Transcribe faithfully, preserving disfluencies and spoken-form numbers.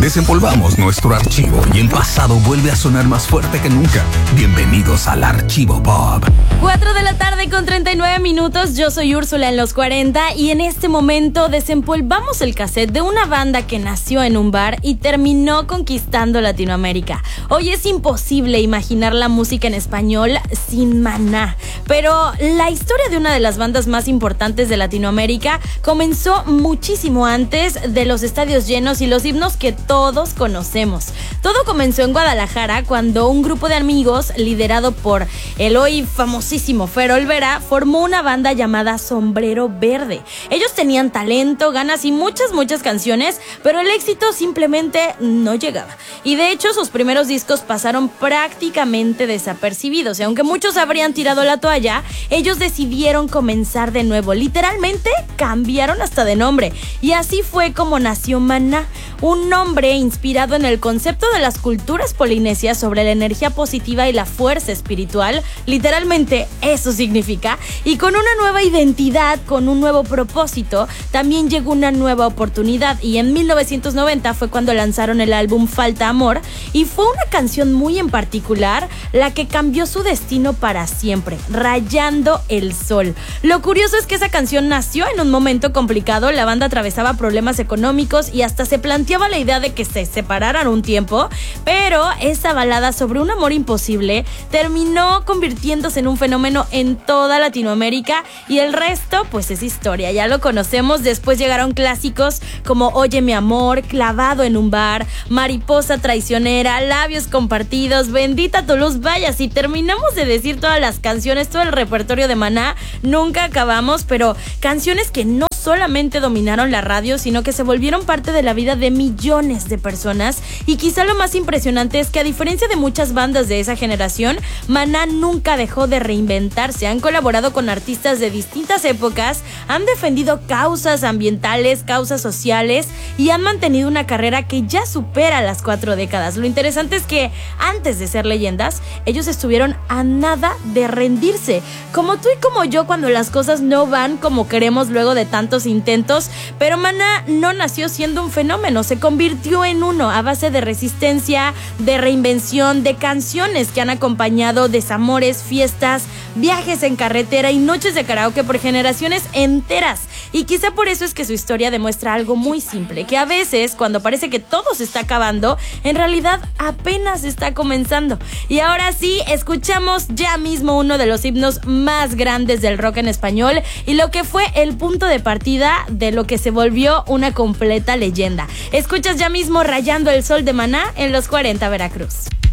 Desempolvamos nuestro archivo y el pasado vuelve a sonar más fuerte que nunca. Bienvenidos al Archivo Pop. cuatro de la tarde con treinta y nueve minutos. Yo soy Úrsula en los cuarenta y en este momento desempolvamos el cassette de una banda que nació en un bar y terminó conquistando Latinoamérica. Hoy es imposible imaginar la música en español sin Maná, pero la historia de una de las bandas más importantes de Latinoamérica comenzó muchísimo antes de los estadios llenos y los himnos que todos conocemos. Todo comenzó en Guadalajara cuando un grupo de amigos liderado por el hoy famosísimo Fer Olvera formó una banda llamada Sombrero Verde. Ellos tenían talento, ganas y muchas muchas canciones, pero el éxito simplemente no llegaba. Y de hecho sus primeros discos pasaron prácticamente desapercibidos y aunque muchos habrían tirado la toalla, ellos decidieron comenzar de nuevo. Literalmente cambiaron hasta de nombre y así fue como nació Maná, un nombre inspirado en el concepto de las culturas polinesias sobre la energía positiva y la fuerza espiritual. Literalmente eso significa, y con una nueva identidad, con un nuevo propósito, también llegó una nueva oportunidad y en mil novecientos noventa fue cuando lanzaron el álbum Falta Amor y fue una canción muy en particular la que cambió su destino para siempre, Rayando el Sol. Lo curioso es que esa canción nació en un momento complicado, la banda atravesaba problemas económicos y hasta se planteaba la idea de que se separaran un tiempo, pero esa balada sobre un amor imposible terminó convirtiéndose en un fenómeno en toda Latinoamérica y el resto pues es historia, ya lo conocemos. Después llegaron clásicos como Oye mi amor, Clavado en un bar, Mariposa traicionera, Labios compartidos, Bendita tu luz. Vaya, si terminamos de decir todas las canciones, todo el repertorio de Maná, nunca acabamos, pero canciones que no solamente dominaron la radio, sino que se volvieron parte de la vida de millones de personas. Y quizá lo más impresionante es que a diferencia de muchas bandas de esa generación, Maná nunca dejó de reinventarse. Han colaborado con artistas de distintas épocas, han defendido causas ambientales, causas sociales y han mantenido una carrera que ya supera las cuatro décadas. Lo interesante es que antes de ser leyendas, ellos estuvieron a nada de rendirse, como tú y como yo cuando las cosas no van como queremos luego de tantos intentos. Pero Maná no nació siendo un fenómeno, se convirtió en uno a base de resistencia, de reinvención, de canciones que han acompañado desamores, fiestas, viajes en carretera y noches de karaoke por generaciones enteras. Y quizá por eso es que su historia demuestra algo muy simple, que a veces cuando parece que todo se está acabando, en realidad apenas está comenzando. Y ahora sí, escuchamos ya mismo uno de los himnos más grandes del rock en español y lo que fue el punto de partida de lo que se volvió una completa leyenda. Escuchas ya mismo Rayando el Sol de Maná en los cuarenta Veracruz.